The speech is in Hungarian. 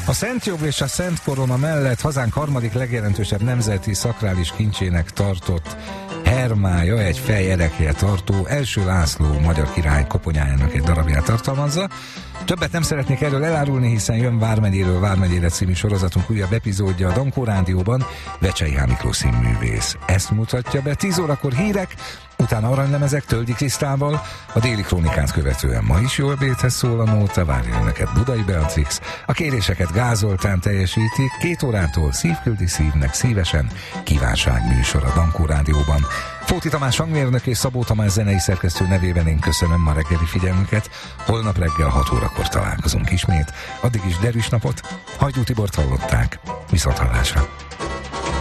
A Szent Jog és a Szent Korona mellett hazánk harmadik legjelentősebb nemzeti szakrális kincsének tartott hermája, egy fejerekje tartó első László magyar király koponyájának egy darabját tartalmazza. Többet nem szeretnék erről elárulni, hiszen jön Vármegyéről Vármegyére című sorozatunk újabb epizódja a Dankó Rádióban, Vecsei H. Miklós színművész. Ezt mutatja be, 10 órakor hírek, utána aranylemezek Tölgyi Krisztával, a Déli Krónikát követően ma is jó ebédhez szól a nóta, várja önöket Budai Beatrix, a kéréseket Gázoltán teljesítik, 2 órától Szívküldi Szívnek szívesen kívánságműsor a Dankó Rádióban. Fóti Tamás hangmérnök és Szabó Tamás zenei szerkesztő nevében én köszönöm ma reggeli figyelmüket. Holnap reggel 6 órakor találkozunk ismét. Addig is derűs napot. Hajdú Tibort hallották. Viszonthallásra.